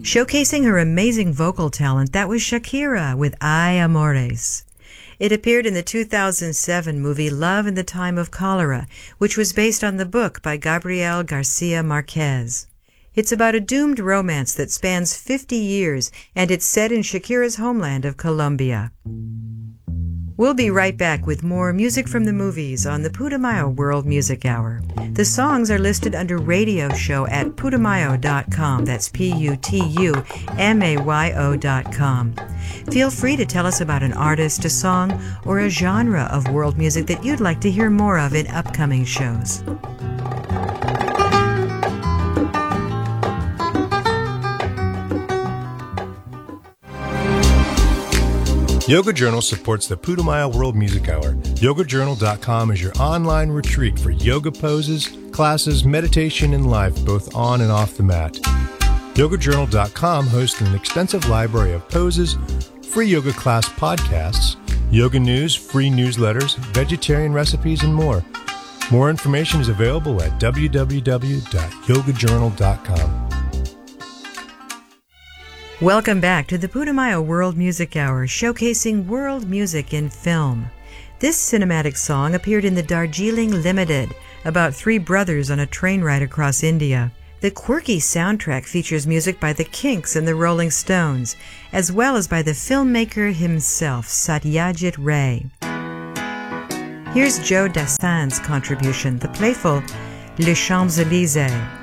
Showcasing her amazing vocal talent, that was Shakira with Ay Amores. It appeared in the 2007 movie Love in the Time of Cholera, which was based on the book by Gabriel Garcia Marquez. It's about a doomed romance that spans 50 years, and it's set in Shakira's homeland of Colombia. We'll be right back with more music from the movies on the Putumayo World Music Hour. The songs are listed under Radio Show at putumayo.com. That's PUTUMAYO.com. Feel free to tell us about an artist, a song, or a genre of world music that you'd like to hear more of in upcoming shows. Yoga Journal supports the Putumayo World Music Hour. YogaJournal.com is your online retreat for yoga poses, classes, meditation, and life, both on and off the mat. YogaJournal.com hosts an extensive library of poses, free yoga class podcasts, yoga news, free newsletters, vegetarian recipes, and more. More information is available at www.yogajournal.com. Welcome back to the Putumayo World Music Hour, showcasing world music in film. This cinematic song appeared in the Darjeeling Limited, about three brothers on a train ride across India. The quirky soundtrack features music by the Kinks and the Rolling Stones, as well as by the filmmaker himself, Satyajit Ray. Here's Joe Dassin's contribution, the playful Les Champs-Élysées.